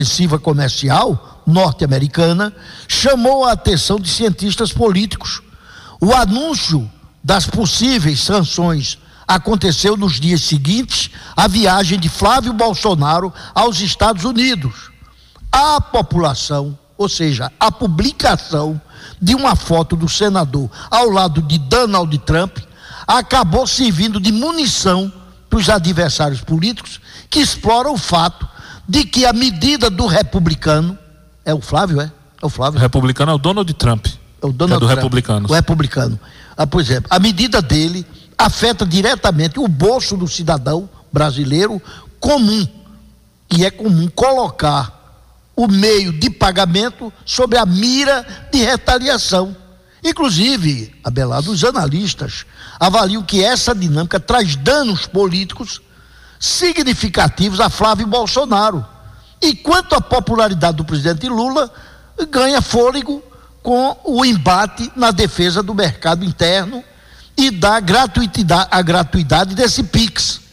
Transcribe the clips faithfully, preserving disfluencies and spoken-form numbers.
ofensiva comercial norte-americana chamou a atenção de cientistas políticos. O anúncio das possíveis sanções aconteceu nos dias seguintes à viagem de Flávio Bolsonaro aos Estados Unidos. A população, ou seja, a publicação de uma foto do senador ao lado de Donald Trump acabou servindo de munição para os adversários políticos que exploram o fato de que a medida do republicano, é o Flávio, é? É o Flávio. O republicano é o Donald Trump. É o Donald é do Trump, republicano. O republicano. Ah, por exemplo, a medida dele afeta diretamente o bolso do cidadão brasileiro comum. E é comum colocar o meio de pagamento sob a mira de retaliação. Inclusive, Abelardo, os analistas avaliam que essa dinâmica traz danos políticos significativos a Flávio Bolsonaro. E quanto à popularidade do presidente Lula, ganha fôlego com o embate na defesa do mercado interno e da gratuidade, a gratuidade desse Pix.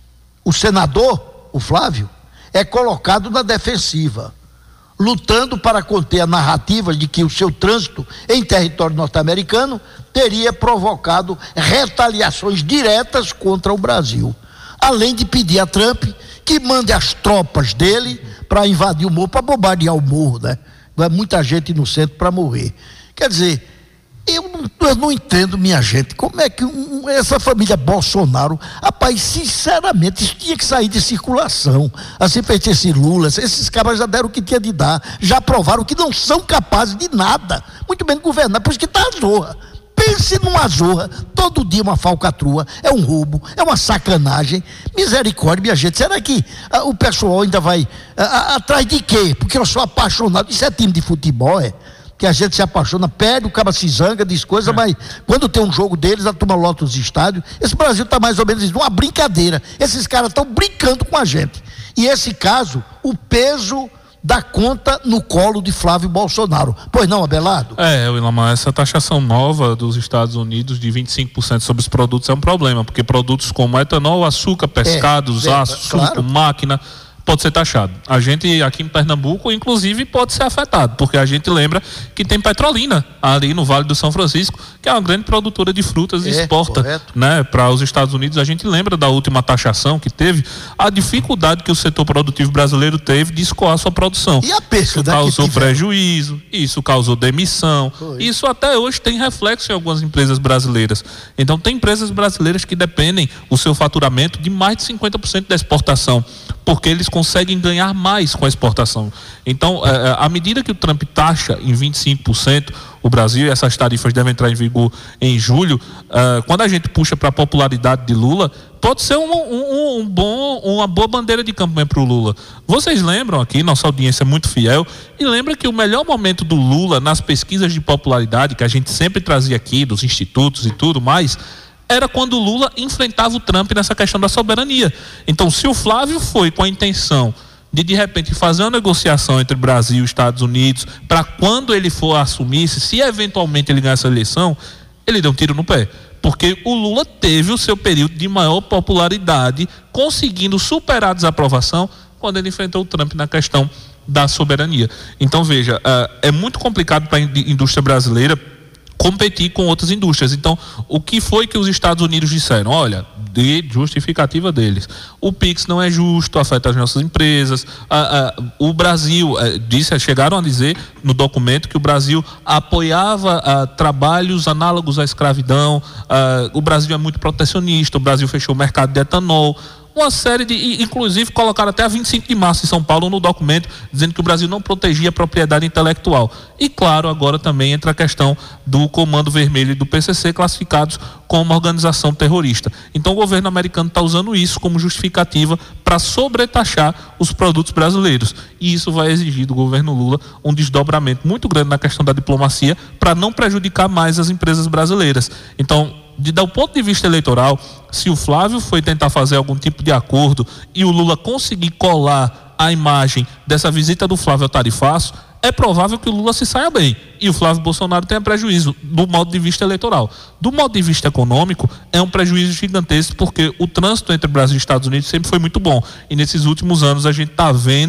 O senador, o Flávio, é colocado na defensiva, lutando para conter a narrativa de que o seu trânsito em território norte-americano teria provocado retaliações diretas contra o Brasil. Além de pedir a Trump que mande as tropas dele para invadir o morro, para bombardear o morro, né? Vai muita gente no centro para morrer. Quer dizer, eu não, eu não entendo, minha gente, como é que um, essa família Bolsonaro, rapaz, sinceramente, isso tinha que sair de circulação. Assim feito esse Lula, esses caras já deram o que tinha de dar, já provaram que não são capazes de nada, muito menos governar, por isso que está a zorra. Pense numa zorra, todo dia uma falcatrua, é um roubo, é uma sacanagem. Misericórdia, minha gente, será que ah, o pessoal ainda vai ah, atrás de quê? Porque eu sou apaixonado, isso é time de futebol, é? Que a gente se apaixona, perde, o cara se zanga, diz coisa, é. Mas quando tem um jogo deles, a turma lota os estádios. Esse Brasil está mais ou menos uma brincadeira, esses caras estão brincando com a gente. E esse caso, o peso da conta no colo de Flávio Bolsonaro. Pois não, Abelardo? É, Willamar, essa taxação nova dos Estados Unidos de vinte e cinco por cento sobre os produtos é um problema, porque produtos como etanol, açúcar, pescados, é, aço, suco, claro. Máquina, pode ser taxado. A gente aqui em Pernambuco, inclusive, pode ser afetado, porque a gente lembra que tem Petrolina ali no Vale do São Francisco, que é uma grande produtora de frutas e é, exporta, né, para os Estados Unidos. A gente lembra da última taxação que teve, a dificuldade que o setor produtivo brasileiro teve de escoar sua produção. E a pesca, isso causou prejuízo, isso causou demissão. Foi. Isso até hoje tem reflexo em algumas empresas brasileiras. Então tem empresas brasileiras que dependem o seu faturamento de mais de cinquenta por cento da exportação, porque eles conseguem ganhar mais com a exportação. Então, é, à medida que o Trump taxa em vinte e cinco por cento o Brasil, e essas tarifas devem entrar em vigor em julho, é, quando a gente puxa para a popularidade de Lula, pode ser um, um, um bom, uma boa bandeira de campanha para o Lula. Vocês lembram aqui, nossa audiência é muito fiel, e lembra que o melhor momento do Lula nas pesquisas de popularidade, que a gente sempre trazia aqui, dos institutos e tudo mais, era quando o Lula enfrentava o Trump nessa questão da soberania. Então, se o Flávio foi com a intenção de, de repente, fazer uma negociação entre Brasil e Estados Unidos, para quando ele for assumir, se eventualmente ele ganhar essa eleição, ele deu um tiro no pé. Porque o Lula teve o seu período de maior popularidade, conseguindo superar a desaprovação, quando ele enfrentou o Trump na questão da soberania. Então, veja, é muito complicado para a indústria brasileira competir com outras indústrias. Então, o que foi que os Estados Unidos disseram? Olha, de justificativa deles, o Pix não é justo, afeta as nossas empresas. Ah, ah, o Brasil ah, disse, chegaram a dizer no documento que o Brasil apoiava ah, trabalhos análogos à escravidão. Ah, o Brasil é muito protecionista, o Brasil fechou o mercado de etanol. Uma série de, inclusive colocaram até a vinte e cinco de março em São Paulo no documento, dizendo que o Brasil não protegia a propriedade intelectual. E claro, agora também entra a questão do Comando Vermelho e do P C C, classificados como uma organização terrorista. Então o governo americano está usando isso como justificativa para sobretaxar os produtos brasileiros. E isso vai exigir do governo Lula um desdobramento muito grande na questão da diplomacia para não prejudicar mais as empresas brasileiras. Então, de, do ponto de vista eleitoral, se o Flávio foi tentar fazer algum tipo de acordo e o Lula conseguir colar a imagem dessa visita do Flávio ao tarifaço, é provável que o Lula se saia bem e o Flávio Bolsonaro tenha prejuízo do modo de vista eleitoral. Do modo de vista econômico, é um prejuízo gigantesco, porque o trânsito entre Brasil e Estados Unidos sempre foi muito bom, e nesses últimos anos a gente está vendo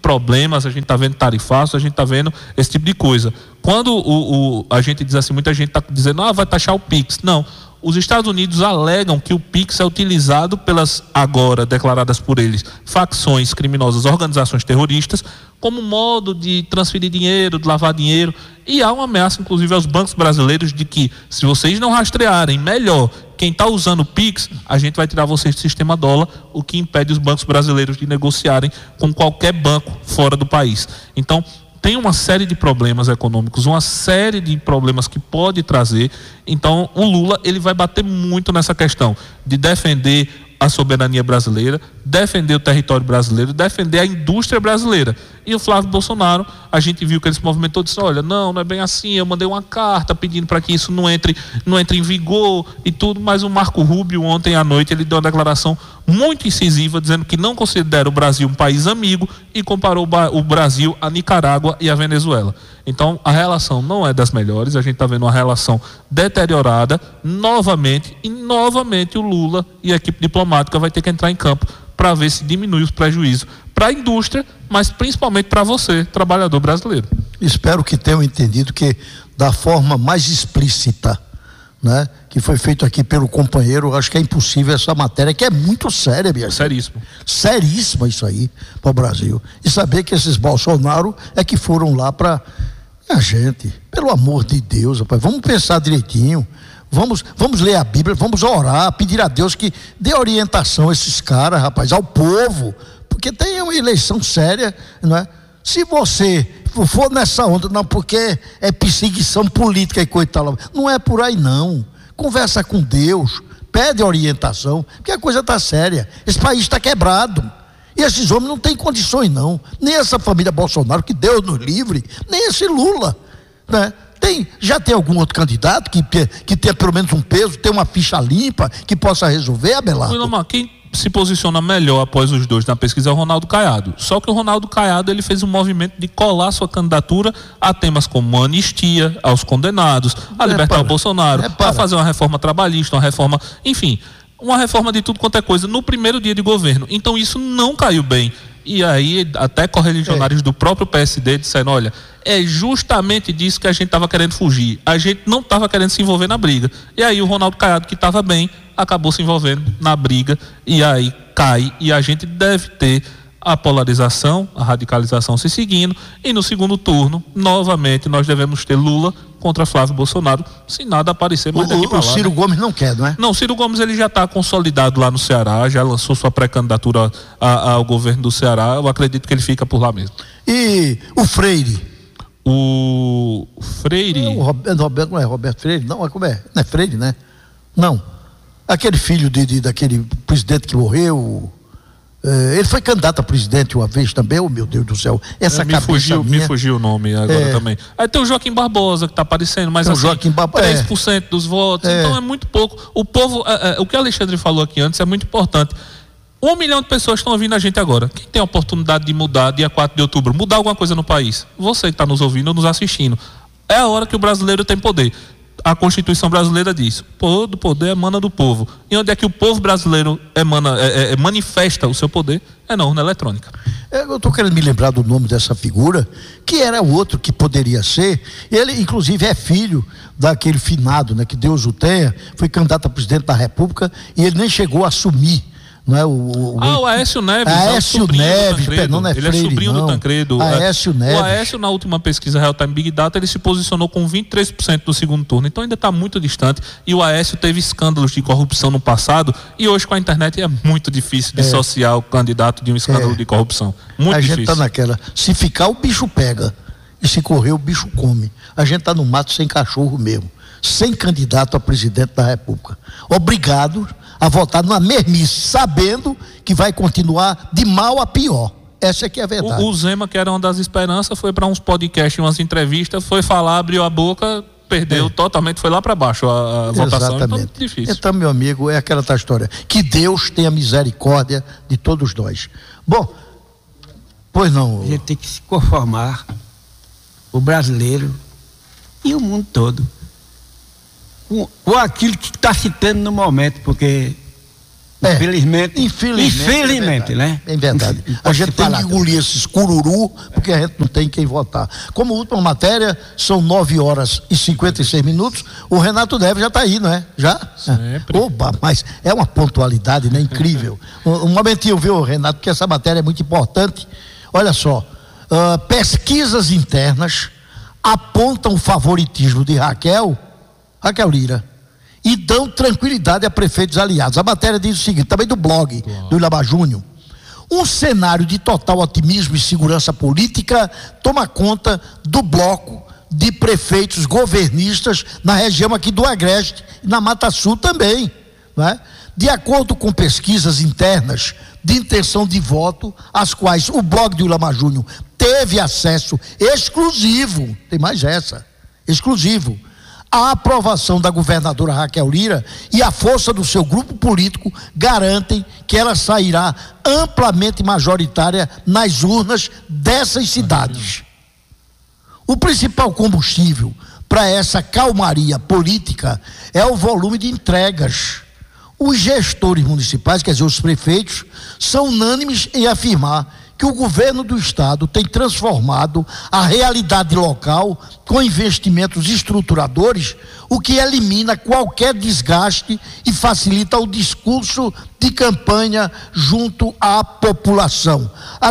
problemas, a gente está vendo tarifaço, a gente está vendo esse tipo de coisa. Quando o, o, a gente diz assim, muita gente está dizendo, ah, vai taxar o Pix. Não. Os Estados Unidos alegam que o Pix é utilizado pelas, agora declaradas por eles, facções criminosas, organizações terroristas, como modo de transferir dinheiro, de lavar dinheiro. E há uma ameaça, inclusive, aos bancos brasileiros de que, se vocês não rastrearem melhor quem está usando o Pix, a gente vai tirar vocês do sistema dólar, o que impede os bancos brasileiros de negociarem com qualquer banco fora do país. Então, tem uma série de problemas econômicos, uma série de problemas que pode trazer. Então, o Lula, ele vai bater muito nessa questão de defender a soberania brasileira, defender o território brasileiro, defender a indústria brasileira. E o Flávio Bolsonaro, a gente viu que ele se movimentou e disse, olha, não, não é bem assim, eu mandei uma carta pedindo para que isso não entre, não entre em vigor e tudo, mas o Marco Rubio ontem à noite, ele deu uma declaração muito incisiva, dizendo que não considera o Brasil um país amigo e comparou o Brasil a Nicarágua e a Venezuela. Então, a relação não é das melhores, a gente está vendo uma relação deteriorada novamente, e novamente o Lula e a equipe diplomática vai ter que entrar em campo para ver se diminui os prejuízos para a indústria, mas principalmente para você, trabalhador brasileiro. Espero que tenham entendido que da forma mais explícita, né, que foi feito aqui pelo companheiro, acho que é impossível essa matéria, que é muito séria, minha gente. Seríssimo. Seríssima isso aí para o Brasil. E saber que esses Bolsonaro é que foram lá para a gente, pelo amor de Deus, rapaz, vamos pensar direitinho. Vamos, vamos ler a Bíblia, vamos orar, pedir a Deus que dê orientação a esses caras, rapaz, ao povo, porque tem uma eleição séria, não é? Se você for nessa onda, não, porque é perseguição política e coitado, não é por aí não. Conversa com Deus, pede orientação, porque a coisa está séria. Esse país está quebrado. E esses homens não têm condições não, nem essa família Bolsonaro, que Deus nos livre, nem esse Lula, né? Tem, já tem algum outro candidato que, que tenha pelo menos um peso, tenha uma ficha limpa, que possa resolver, Abelardo? Wilmar, quem se posiciona melhor após os dois na pesquisa é o Ronaldo Caiado. Só que o Ronaldo Caiado, ele fez um movimento de colar sua candidatura a temas como a anistia aos condenados, a libertar é o Bolsonaro, é a fazer uma reforma trabalhista, uma reforma, enfim, uma reforma de tudo quanto é coisa no primeiro dia de governo. Então isso não caiu bem. E aí até correligionários é. do próprio P S D disseram, olha, é justamente disso que a gente estava querendo fugir. A gente não estava querendo se envolver na briga. E aí o Ronaldo Caiado, que estava bem, acabou se envolvendo na briga e aí cai. E a gente deve ter a polarização, a radicalização se seguindo. E no segundo turno, novamente, nós devemos ter Lula contra Flávio Bolsonaro, se nada aparecer mais daqui para lá. O Ciro né? Gomes não quer, não é? Não, Ciro Gomes ele já está consolidado lá no Ceará, já lançou sua pré-candidatura ao governo do Ceará. Eu acredito que ele fica por lá mesmo. E o Freire? O Freire... É, o Roberto, Roberto, não é Roberto Freire? Não, como é? Não é Freire, né? Não. Aquele filho de, de, daquele presidente que morreu... Uh, ele foi candidato a presidente uma vez também, oh meu Deus do céu, essa é, me cabeça fugiu, minha... me fugiu o nome agora é. também. Aí tem o Joaquim Barbosa que está aparecendo, mas assim, Joaquim Barbosa, três por cento é. dos votos, é. então é muito pouco. O povo, é, é, o que o Alexandre falou aqui antes é muito importante. Um milhão de pessoas estão ouvindo a gente agora. Quem tem a oportunidade de mudar dia quatro de outubro, mudar alguma coisa no país? Você que está nos ouvindo ou nos assistindo. É a hora que o brasileiro tem poder. A Constituição brasileira diz, todo poder emana do povo. E onde é que o povo brasileiro emana, é, é, manifesta o seu poder? É na urna eletrônica. Eu estou querendo me lembrar do nome dessa figura, que era outro que poderia ser. Ele, inclusive, é filho daquele finado, né, que Deus o tenha, foi candidato a presidente da República e ele nem chegou a assumir. Não é o, o, ah, o Aécio Neves. Aécio Neves, não, não é Freire, ele é sobrinho não. do Tancredo. Aécio Neves. O Aécio, na última pesquisa Real Time Big Data, ele se posicionou com vinte e três por cento no segundo turno, então ainda está muito distante. E o Aécio teve escândalos de corrupção no passado, e hoje com a internet é muito difícil dissociar é. o candidato de um escândalo é. de corrupção. Muito a difícil. A gente está naquela, se ficar o bicho pega, e se correr o bicho come. A gente está no mato sem cachorro mesmo, sem candidato a presidente da República. Obrigado a votar numa mesmice, sabendo que vai continuar de mal a pior. Essa é que é a verdade. O, o Zema, que era uma das esperanças, foi para uns podcasts, umas entrevistas, foi falar, abriu a boca, perdeu é. totalmente, foi lá para baixo a, a votação. Então, é difícil. Então, meu amigo, é aquela tal história. Que Deus tenha misericórdia de todos nós. Bom, pois não. A gente tem que se conformar, o brasileiro e o mundo todo, com, com aquilo que está se tendo no momento, porque É, infelizmente. Infelizmente. Infelizmente, é né? É verdade. A gente tem que engolir esses cururu, porque a gente não tem quem votar. Como última matéria, são nove horas e cinquenta e seis minutos. O Renato Neves já está aí, não é? Já? Sempre. Opa, mas é uma pontualidade, né? Incrível. um, um momentinho, viu, Renato, que essa matéria é muito importante. Olha só, uh, pesquisas internas apontam o favoritismo de Raquel, Raquel Lira, e dão tranquilidade a prefeitos aliados. A matéria diz o seguinte, também do blog Uau. do Ilaba Júnior. Um cenário de total otimismo e segurança política toma conta do bloco de prefeitos governistas na região aqui do Agreste e na Mata Sul também, né? De acordo com pesquisas internas de intenção de voto, às quais o blog do Ilaba Júnior teve acesso exclusivo, tem mais essa, exclusivo, a aprovação da governadora Raquel Lira e a força do seu grupo político garantem que ela sairá amplamente majoritária nas urnas dessas cidades. O principal combustível para essa calmaria política é o volume de entregas. Os gestores municipais, quer dizer, os prefeitos, são unânimes em afirmar que o governo do estado tem transformado a realidade local com investimentos estruturadores, o que elimina qualquer desgaste e facilita o discurso de campanha junto à população.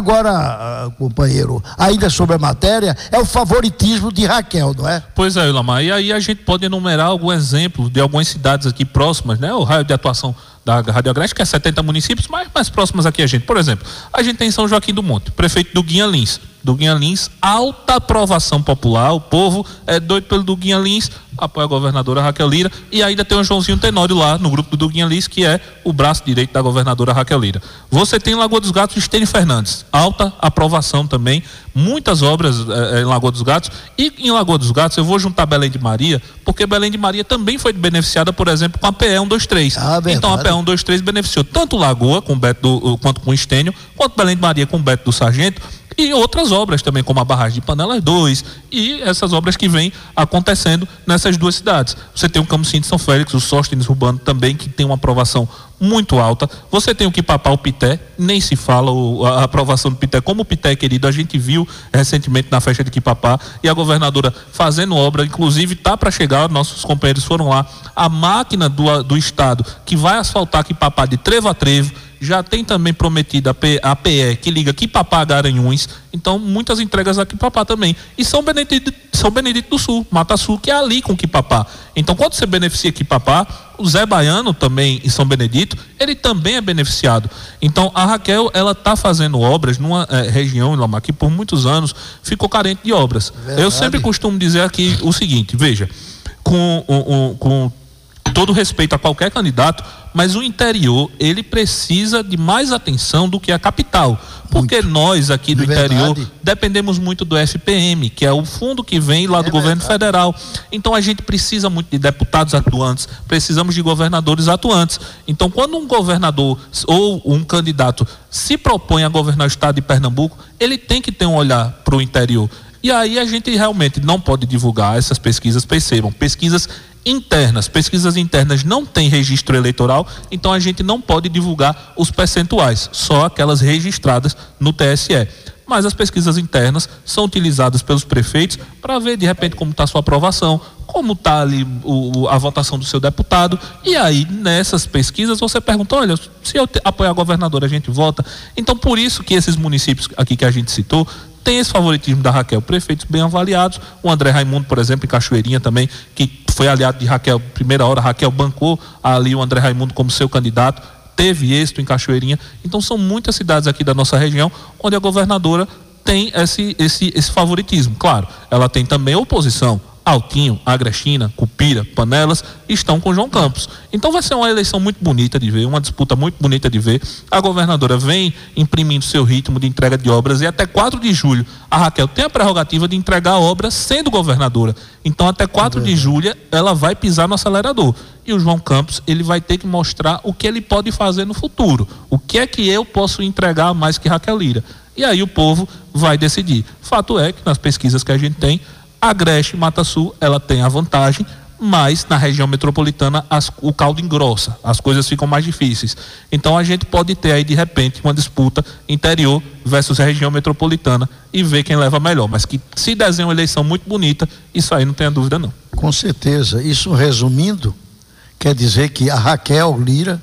Agora, companheiro, ainda sobre a matéria, é o favoritismo de Raquel, não é? Pois é, Ilamar, e aí a gente pode enumerar algum exemplo de algumas cidades aqui próximas, né? O raio de atuação da Rádio Agreste, que é setenta municípios, mas mais próximos aqui a gente. Por exemplo, a gente tem São Joaquim do Monte, prefeito do Guinha Lins. Do Guinha Lins, alta aprovação popular, o povo é doido pelo do Guinha Lins, apoia a governadora Raquel Lira, e ainda tem o Joãozinho Tenório lá no grupo do Guinha Lins, que é o braço direito da governadora Raquel Lira. Você tem em Lagoa dos Gatos, Estênio Fernandes, alta aprovação também, muitas obras é, em Lagoa dos Gatos, e em Lagoa dos Gatos eu vou juntar Belém de Maria, porque Belém de Maria também foi beneficiada, por exemplo, com a P E cento e vinte e três. Ah, então a P E cento e vinte e três beneficiou tanto Lagoa, com Beto do, quanto com Estênio, quanto Belém de Maria com Beto do Sargento, e outras obras também, como a barragem de Panelas dois, e essas obras que vêm acontecendo nessas duas cidades. Você tem o Camusim de São Félix, o Sóstenes Urbano também, que tem uma aprovação muito alta. Você tem o Quipapá, o Pité, nem se fala o, a aprovação do Pité, como o Pité é querido, a gente viu recentemente na festa de Quipapá, e a governadora fazendo obra, inclusive está para chegar, nossos companheiros foram lá, a máquina do, do estado que vai asfaltar Quipapá de trevo a trevo, já tem também prometida a, P, a P E que liga Quipapá a Garanhuns, então muitas entregas a Quipapá também. E São Benedito, São Benedito do Sul, Mata Sul, que é ali com Quipapá. Então quando você beneficia Quipapá, o Zé Baiano também em São Benedito, ele também é beneficiado. Então a Raquel, ela está fazendo obras numa é, região, Ilamar, que por muitos anos ficou carente de obras. Verdade. Eu sempre costumo dizer aqui o seguinte, veja, com, com, com todo respeito a qualquer candidato, mas o interior, ele precisa de mais atenção do que a capital, porque muito. Nós aqui do é interior verdade. Dependemos muito do F P M, que é o fundo que vem lá do é governo verdade. Federal. Então a gente precisa muito de deputados atuantes, precisamos de governadores atuantes. Então quando um governador ou um candidato se propõe a governar o estado de Pernambuco, ele tem que ter um olhar para o interior. E aí a gente realmente não pode divulgar essas pesquisas, percebam, pesquisas internas, pesquisas internas não têm registro eleitoral, então a gente não pode divulgar os percentuais, só aquelas registradas no T S E. Mas as pesquisas internas são utilizadas pelos prefeitos para ver de repente como está a sua aprovação, como está ali o, a votação do seu deputado, e aí nessas pesquisas você pergunta, olha, se eu te, apoiar a governadora a gente vota. Então por isso que esses municípios aqui que a gente citou tem esse favoritismo da Raquel, prefeitos bem avaliados, o André Raimundo, por exemplo, em Cachoeirinha também, que foi aliado de Raquel, primeira hora, Raquel bancou ali o André Raimundo como seu candidato, teve êxito em Cachoeirinha. Então são muitas cidades aqui da nossa região onde a governadora tem esse, esse, esse favoritismo. Claro, ela tem também oposição. Altinho, Agrestina, Cupira, Panelas estão com João Campos. Então vai ser uma eleição muito bonita de ver, uma disputa muito bonita de ver. A governadora vem imprimindo seu ritmo de entrega de obras e até quatro de julho a Raquel tem a prerrogativa de entregar a obra sendo governadora. Então até quatro de julho ela vai pisar no acelerador. E o João Campos, ele vai ter que mostrar o que ele pode fazer no futuro. O que é que eu posso entregar mais que Raquel Lira? E aí o povo vai decidir. Fato é que nas pesquisas que a gente tem, a Agreste Mata Sul, ela tem a vantagem, mas na região metropolitana as, o caldo engrossa, as coisas ficam mais difíceis. Então a gente pode ter aí de repente uma disputa interior versus a região metropolitana e ver quem leva melhor, mas que se desenha uma eleição muito bonita, isso aí não tenha dúvida não. Com certeza, isso resumindo, quer dizer que a Raquel Lira,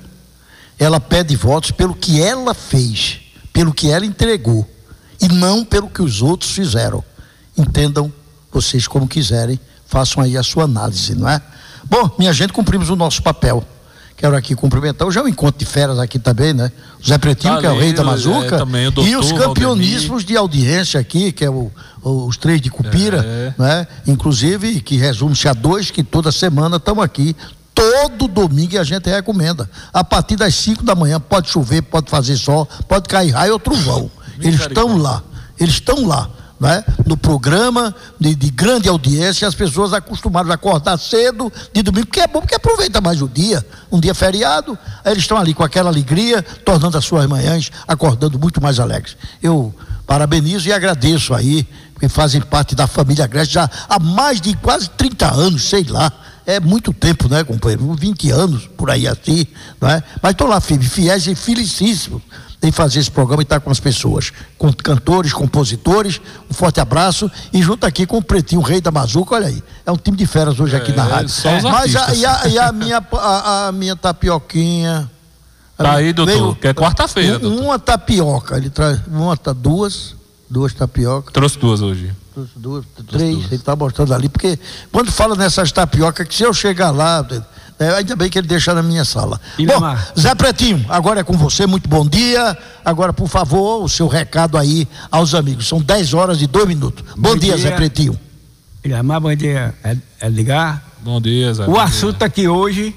ela pede votos pelo que ela fez, pelo que ela entregou, e não pelo que os outros fizeram. Entendam vocês como quiserem, façam aí a sua análise, não é? Bom, minha gente, cumprimos o nosso papel. Quero aqui cumprimentar, hoje é um encontro de feras aqui também, né? O Zé Pretinho, tá, que é o rei da Mazuca, é, também, o e os campeoníssimos de audiência aqui, que é o, o, os três de Cupira, é. né? Inclusive, que resume-se a dois que toda semana estão aqui, todo domingo, e a gente recomenda. A partir das cinco da manhã, pode chover, pode fazer sol, pode cair raio ou trovão. Eles estão lá, eles estão lá. Né? No programa de, de grande audiência, as pessoas acostumadas a acordar cedo de domingo, porque é bom, porque aproveita mais o dia, um dia feriado, aí eles estão ali com aquela alegria, tornando as suas manhãs, acordando muito mais alegres. Eu parabenizo e agradeço aí, porque fazem parte da família Agreste já há mais de quase trinta anos, sei lá, é muito tempo, né, companheiro? vinte anos, por aí assim, não é? Mas estão lá firmes, fiéis e felicíssimos em fazer esse programa e estar com as pessoas, com cantores, compositores. Um forte abraço e junto aqui com o Pretinho, o rei da Mazuca. Olha aí, é um time de feras hoje é, aqui na rádio. Só os Mas a, e, a, e a minha a, a minha tapioquinha tá aí, doutor, veio, que é quarta-feira, um, uma tapioca, ele traz uma, duas duas tapiocas. Trouxe duas hoje. Trouxe duas, três, duas. Ele está mostrando ali, porque quando fala nessas tapiocas, que se eu chegar lá, é, ainda bem que ele deixa na minha sala. E bom, Zé Pretinho, agora é com você, muito bom dia. Agora, por favor, o seu recado aí aos amigos. São dez horas e dois minutos. Bom, bom dia, dia, Zé Pretinho. Ilhamar, bom dia, Edgar. Bom dia, Zé. O assunto dia. aqui hoje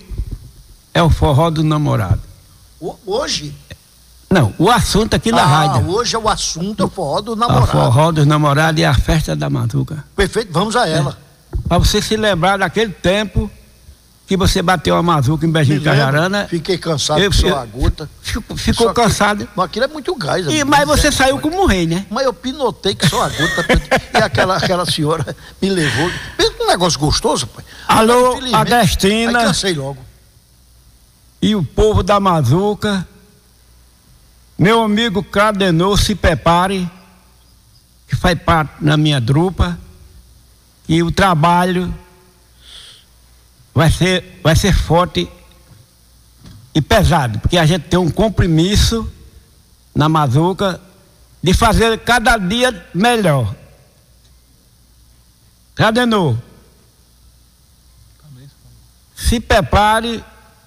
é o forró do namorado. O, hoje? Não, o assunto aqui na ah, rádio. Hoje é o assunto, é o forró do namorado. O forró dos namorados e a festa da Mazuca. Perfeito, vamos a ela. É. Para você se lembrar daquele tempo que você bateu a Mazuca em Beijinho de Cajarana. Fiquei cansado eu, com sua aguta. Ficou, ficou cansado. Mas aquilo é muito gás. E, mas você saiu como um rei, né? Mas eu pinotei que sua aguta. E aquela, aquela senhora me levou. Um negócio gostoso, pai. Alô, Agrestina. Aí cansei logo. E o povo da Mazuca. Meu amigo Cadenor, se prepare, que faz parte da minha drupa, e o trabalho vai ser, vai ser forte e pesado, porque a gente tem um compromisso na Mazuca de fazer cada dia melhor. Cadenor, se prepare,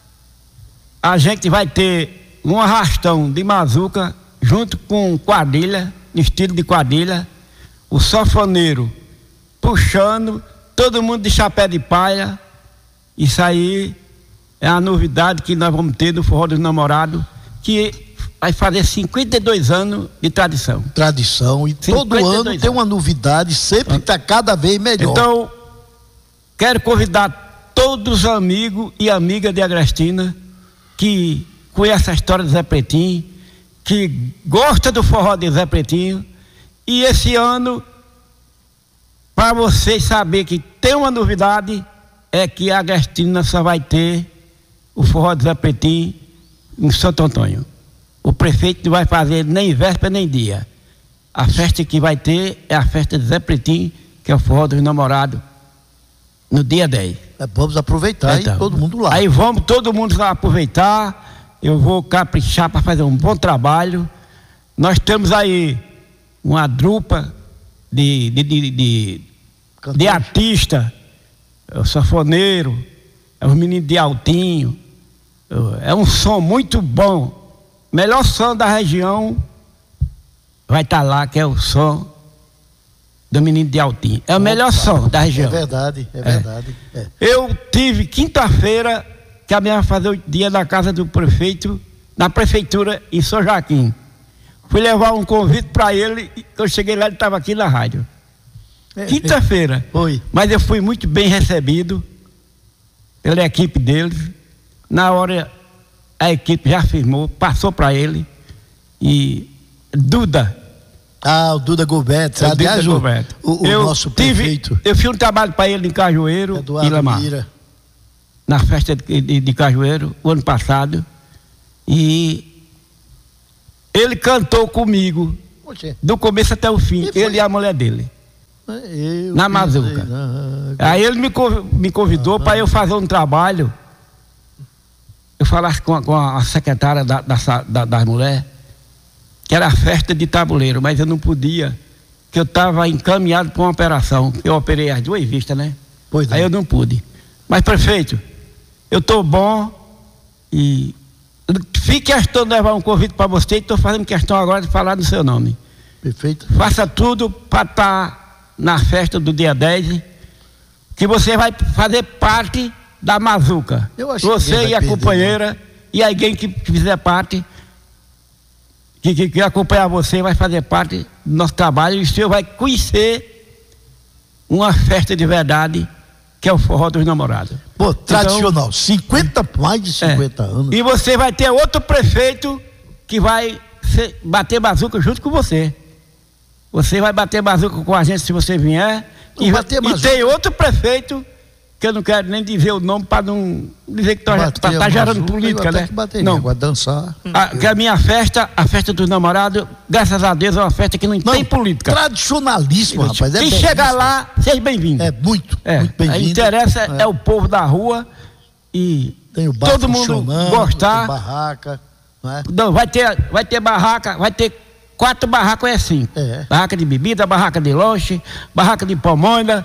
a gente vai ter um arrastão de Mazuca junto com quadrilha, estilo de quadrilha, o sanfoneiro puxando, todo mundo de chapéu de palha. Isso aí é a novidade que nós vamos ter do Forró dos Namorados, que vai fazer cinquenta e dois anos de tradição. Tradição, e todo ano anos. Tem uma novidade, sempre está cada vez melhor. Então, quero convidar todos os amigos e amigas de Agrestina que conhece a história do Zé Pretinho, que gosta do forró de Zé Pretinho, e esse ano, para vocês saberem que tem uma novidade, é que a Agrestina só vai ter o forró de Zé Pretinho em Santo Antônio. O prefeito não vai fazer nem véspera nem dia. A festa que vai ter é a festa de Zé Pretinho, que é o forró dos namorados, no dia dez. É, vamos aproveitar, então, e todo mundo lá. Aí vamos todo mundo lá aproveitar. Eu vou caprichar para fazer um bom trabalho. Nós temos aí uma drupa de, de, de, de, de artista, é o sanfoneiro, é os meninos de altinho. É um som muito bom. Melhor som da região vai estar lá, que é o som do menino de altinho. É o melhor Opa, som da região. É verdade, é verdade. É. É. Eu tive quinta-feira que a minha fazer o dia da casa do prefeito, na prefeitura em São Joaquim. Fui levar um convite para ele, e quando eu cheguei lá ele estava aqui na rádio. É, Quinta-feira. Foi. Mas eu fui muito bem recebido pela equipe deles. Na hora a equipe já firmou, passou para ele. E Duda. Ah, o Duda Gilberto, aliás, o, o, o eu nosso tive, prefeito. Eu fiz um trabalho para ele em Cajueiro, Eduardo Ilhamar. Lira. na festa de, de, de Cajueiro, o ano passado, e ele cantou comigo, Oxê. do começo até o fim, e ele e a mulher dele, eu na Mazuca. Aí ele me, me convidou ah, para eu fazer um trabalho, eu falasse com a, com a secretária da, da, da, das mulheres, que era a festa de tabuleiro, mas eu não podia, que eu estava encaminhado para uma operação, eu operei as duas vistas, né? Pois Aí é. eu não pude. Mas, prefeito, eu estou bom e fique questão de levar um convite para você e estou fazendo questão agora de falar no seu nome. Perfeito. Faça tudo para estar tá na festa do dia dez, que você vai fazer parte da Mazuca. Eu acho você que e a perder, companheira não. e alguém que fizer parte, que, que, que acompanhar você, vai fazer parte do nosso trabalho e o senhor vai conhecer uma festa de verdade, que é o Forró dos Namorados. Pô, tradicional, então, cinquenta, mais de cinquenta é. anos. E você vai ter outro prefeito que vai ser, bater bazuca junto com você. Você vai bater bazuca com a gente se você vier. E, e tem outro prefeito, que eu não quero nem dizer o nome para não dizer que está tá gerando política, né? Bater, não, vai dançar. A, que a minha festa, a festa dos namorados, graças a Deus, é uma festa que não, não tem política. Tradicionalíssimo, eu, rapaz. É quem chegar lá, seja bem-vindo. É muito, é, muito bem-vindo. O interessa é. é o povo da rua e tem o bar todo mundo gostar. Tem barraca, não é? Não, vai ter, vai ter barraca, vai ter quatro barracas, é cinco. É. Barraca de bebida, barraca de lanche, barraca de pamonha,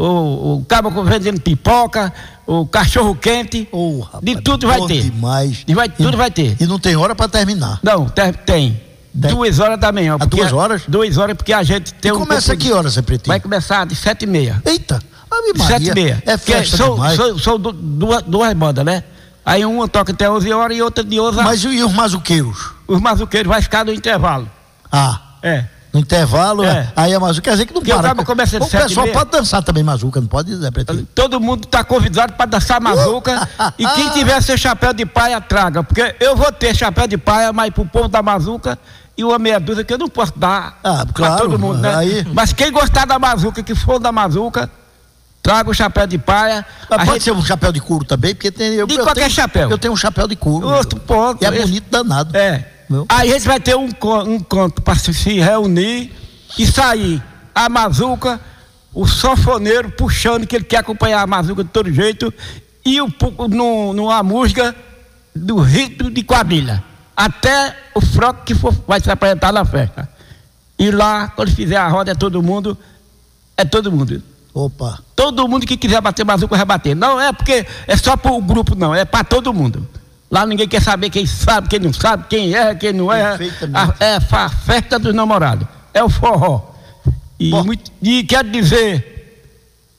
o, o cabo vendendo pipoca, o cachorro quente, oh, rapaz, de tudo vai ter. Demais. E vai, tudo e, vai ter. E não tem hora para terminar? Não, tem. tem. Duas horas da manhã. A duas horas? Duas horas, porque a gente tem e um. Começa que horas, Zé Pretinho? Vai começar de sete e meia. Eita! Ave Maria. Sete e meia. É festa são, demais. São, são duas, duas bandas, né? Aí uma toca até onze horas e outra de onze. Mas e os mazuqueiros? Os mazuqueiros vai ficar no intervalo. Ah. É. No intervalo, é. aí a mazuca, quer dizer que não Porque para. O, começa de o pessoal pode dançar também mazuca, não pode, Zé Pretinho? Todo mundo está convidado para dançar mazuca uh! e quem tiver seu chapéu de paia, traga, porque eu vou ter chapéu de paia, mas pro povo da mazuca e uma meia dúzia que eu não posso dar ah, para claro, todo mundo, né? Aí... Mas quem gostar da mazuca, que for da mazuca, traga o chapéu de paia. Mas pode gente... ser um chapéu de couro também, porque tem... Eu, de eu qualquer tenho, chapéu. Eu tenho um chapéu de couro. Outro ponto. E é bonito danado. É. Meu. Aí a gente vai ter um, um canto para se, se reunir e sair a mazuca, o sanfoneiro puxando, que ele quer acompanhar a mazuca de todo jeito, e o, no, no, a música do rito de quadrilha, até o froco que for, vai se apresentar na festa. E lá, quando fizer a roda, é todo mundo, é todo mundo. Opa! Todo mundo que quiser bater mazuca vai bater. Não é porque é só para o grupo, não, é para todo mundo. Lá ninguém quer saber quem sabe, quem não sabe, quem é, quem não é. A, é a festa dos namorados. É o forró. E, muito, e quero dizer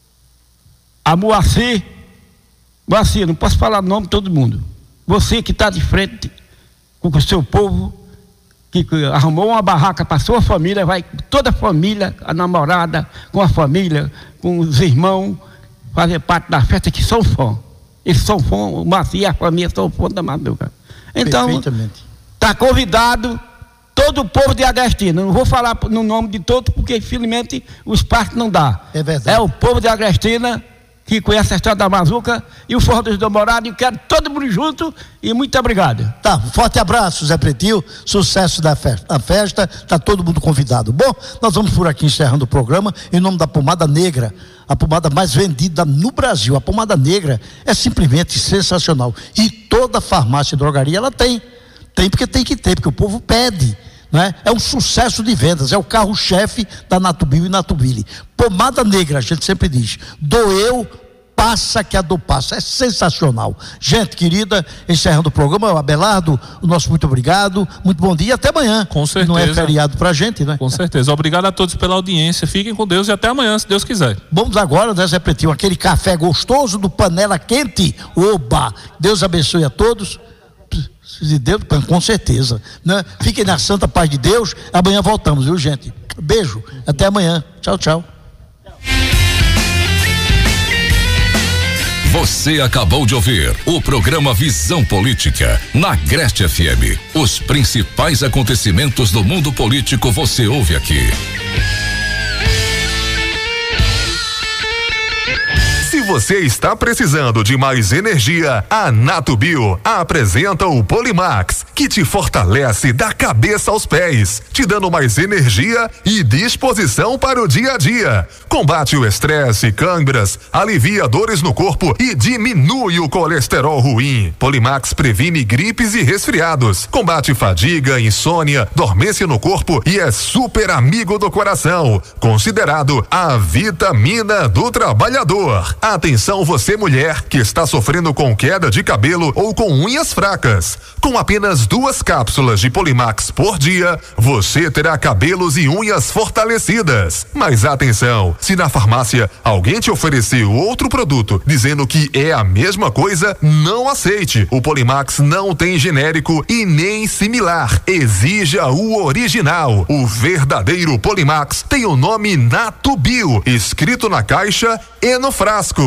a Moacir, Moacir, não posso falar o nome de todo mundo. Você que está de frente com o seu povo, que, que arrumou uma barraca para sua família, vai toda a família, a namorada, com a família, com os irmãos, fazer parte da festa, que são fã. Eles são fã, o Moacir e a família são fã da Mazuca. Então, está convidado todo o povo de Agrestina. Não vou falar no nome de todos, porque infelizmente o espaço não dá. É verdade. É o povo de Agrestina que conhece a história da Mazuca e o Forró dos Namorados. E quero todo mundo junto e muito obrigado. Tá, um forte abraço, Zé Pretinho. Sucesso da festa. A festa, tá todo mundo convidado. Bom, nós vamos por aqui encerrando o programa em nome da Pomada Negra, a pomada mais vendida no Brasil. A Pomada Negra é simplesmente sensacional. E toda farmácia e drogaria ela tem. Tem porque tem que ter, porque o povo pede. Né? É um sucesso de vendas, é o carro-chefe da Natubio e Natubile. Pomada Negra, a gente sempre diz, doeu, passa que a dor passa, é sensacional. Gente querida, encerrando o programa, Abelardo, o nosso muito obrigado, muito bom dia e até amanhã. Com certeza. Não é feriado pra gente, né? Com certeza, obrigado a todos pela audiência, fiquem com Deus e até amanhã, se Deus quiser. Vamos agora, né, Zé Pretinho, aquele café gostoso do Panela Quente, oba, Deus abençoe a todos. De Deus, com certeza, né? Fiquem na santa paz de Deus. Amanhã voltamos, viu, gente? Beijo, até amanhã. Tchau, tchau. Você acabou de ouvir o programa Visão Política na Agreste F M. Os principais acontecimentos do mundo político você ouve aqui. Se você está precisando de mais energia, a Natubio apresenta o Polimax, que te fortalece da cabeça aos pés, te dando mais energia e disposição para o dia a dia. Combate o estresse, câimbras, alivia dores no corpo e diminui o colesterol ruim. Polimax previne gripes e resfriados, combate fadiga, insônia, dormência no corpo e é super amigo do coração. Considerado a vitamina do trabalhador. Atenção você mulher que está sofrendo com queda de cabelo ou com unhas fracas. Com apenas duas cápsulas de Polimax por dia, você terá cabelos e unhas fortalecidas. Mas atenção, se na farmácia alguém te ofereceu outro produto dizendo que é a mesma coisa, não aceite. O Polimax não tem genérico e nem similar. Exija o original. O verdadeiro Polimax tem o nome Natubio, escrito na caixa e no frasco.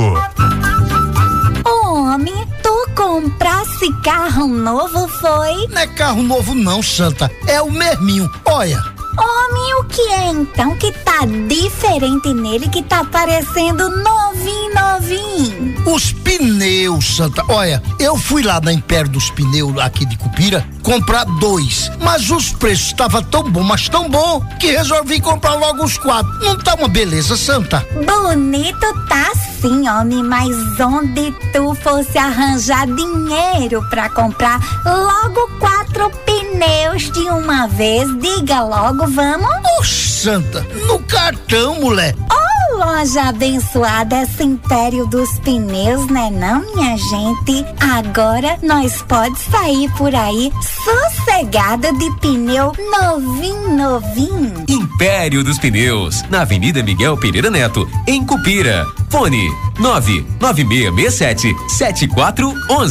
Homem, tu comprasse carro novo, foi? Não é carro novo não, Santa, é o mesminho, olha. Homem, o que é então que tá diferente nele, que tá parecendo novinho, novinho? Os pneus, Santa, olha, eu fui lá na Império dos Pneus aqui de Cupira comprar dois, mas os preços estavam tão bom, mas tão bom, que resolvi comprar logo os quatro. Não tá uma beleza, Santa? Bonito tá sim, homem, mas onde tu fosse arranjar dinheiro pra comprar logo quatro pneus de uma vez, diga logo, vamos? Oxe, Santa, no cartão, mulher. Oh, loja abençoada, esse Império dos Pneus, né não, minha gente? Agora nós pode sair por aí sossegada de pneu novinho, novinho. Império dos Pneus, na Avenida Miguel Pereira Neto, em Cupira. Fone nove nove seis seis sete sete quatro um um.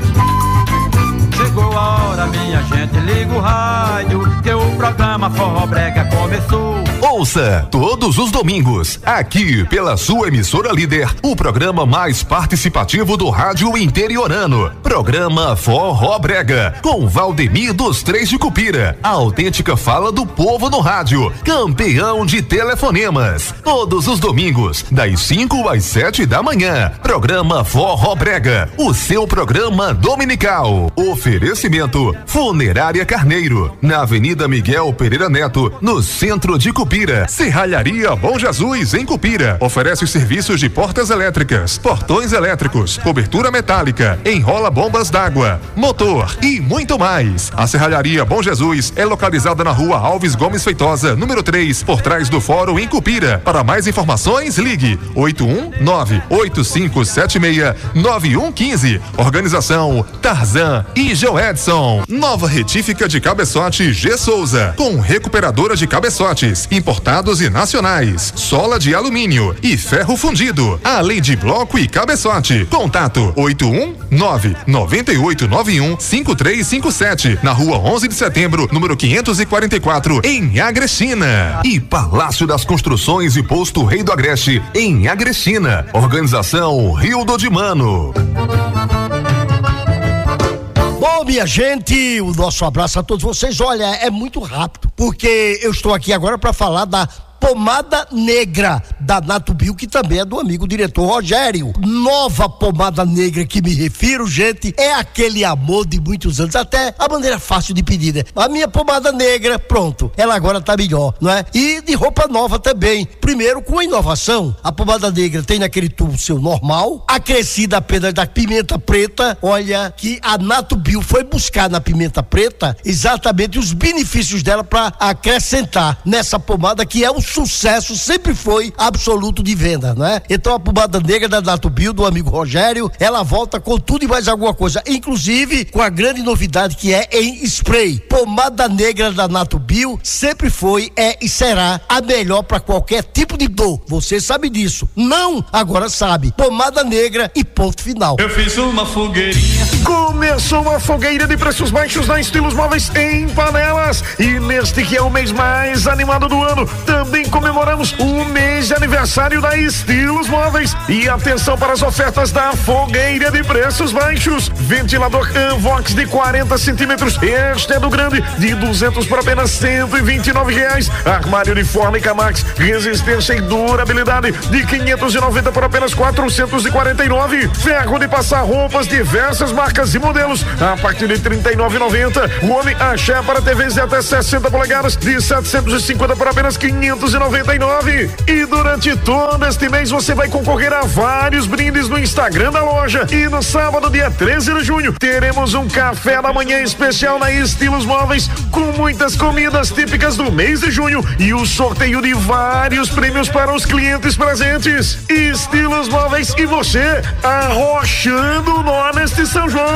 Chegou a hora, minha gente, liga o rádio, que o programa Forró Brega começou. Ouça todos os domingos, aqui pela sua emissora líder, o programa mais participativo do rádio interiorano. Programa Forró Brega, com Valdemir dos Três de Cupira, a autêntica fala do povo no rádio, campeão de telefonemas. Todos os domingos, das cinco às sete da manhã. Programa Forró Brega, o seu programa dominical. Oferecimento Funerária Carneiro, na Avenida Miguel Pereira Neto, no centro de Cupira. Serralharia Bom Jesus, em Cupira. Oferece os serviços de portas elétricas, portões elétricos, cobertura metálica, enrola bombas d'água, motor e muito mais. A Serralharia Bom Jesus é localizada na rua Alves Gomes Feitosa, número três, por trás do fórum em Cupira. Para mais informações, ligue oito um nove oito cinco sete seis nove um um cinco. Organização Tarzan e Joedson. Nova retífica de cabeçote G Souza, com recuperadora de cabeçotes importados e nacionais, sola de alumínio e ferro fundido, além de bloco e cabeçote. Contato oito um nove nove oito nove um cinco três cinco sete, na rua onze de setembro, número quinhentos e quarenta e quatro, em Agrestina. E Palácio das Construções e Posto Rei do Agreste, em Agrestina. Organização Rio do de Mano. Bom, minha gente, o nosso abraço a todos vocês. Olha, é muito rápido, porque eu estou aqui agora para falar da pomada negra da Natubio, que também é do amigo diretor Rogério. Nova pomada negra que me refiro, gente, é aquele amor de muitos anos, até a maneira fácil de pedir, né? A minha pomada negra, pronto, ela agora tá melhor, não é? E de roupa nova também. Primeiro, com a inovação, a pomada negra tem naquele tubo seu normal, acrescida apenas da pimenta preta. Olha que a Natubio foi buscar na pimenta preta exatamente os benefícios dela para acrescentar nessa pomada, que é o sucesso, sempre foi absoluto de venda, né? Então a pomada negra da Natubio, do amigo Rogério, ela volta com tudo e mais alguma coisa, inclusive com a grande novidade que é em spray. Pomada negra da Natubio sempre foi, é e será a melhor para qualquer tipo de dor. Você sabe disso? Não? Agora sabe. Pomada negra e ponto final. Eu fiz uma fogueirinha. Começou uma fogueira de preços baixos na Estilos Móveis em Panelas, e neste que é o mês mais animado do ano, também também comemoramos o mês de aniversário da Estilos Móveis. E atenção para as ofertas da Fogueira de Preços Baixos. Ventilador Anvox de quarenta centímetros, este é do grande, de duzentos por apenas cento e vinte e nove reais. Armário de Formica Max, resistência e durabilidade, de quinhentos e noventa por apenas quatrocentos e quarenta e nove. Ferro de passar roupas, diversas marcas e modelos, a partir de trinta e nove e noventa. O homem Axé para T Vs de até sessenta polegadas, de setecentos e cinquenta por apenas quinhentos e noventa e nove. E durante todo este mês você vai concorrer a vários brindes no Instagram da loja. E no sábado, dia treze de junho, teremos um café da manhã especial na Estilos Móveis, com muitas comidas típicas do mês de junho e o sorteio de vários prêmios para os clientes presentes. Estilos Móveis e você arrochando nó neste São João.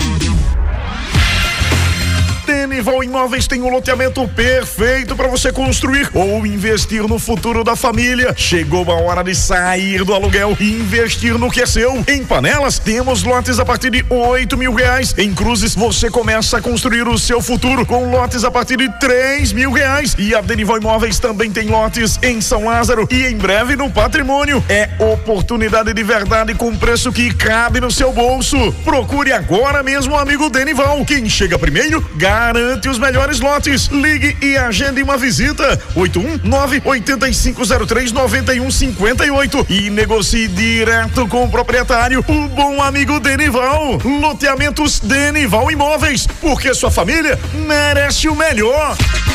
Denival Imóveis tem um loteamento perfeito para você construir ou investir no futuro da família. Chegou a hora de sair do aluguel e investir no que é seu. Em Panelas temos lotes a partir de oito mil reais. Em Cruzes você começa a construir o seu futuro com lotes a partir de três mil reais. E a Denival Imóveis também tem lotes em São Lázaro e em breve no Patrimônio. É oportunidade de verdade com preço que cabe no seu bolso. Procure agora mesmo o amigo Denival. Quem chega primeiro garante os melhores lotes. Ligue e agende uma visita. oito um nove, oito cinco zero três, nove um cinco oito e negocie direto com o proprietário, o bom amigo Denival. Loteamentos Denival Imóveis, porque sua família merece o melhor.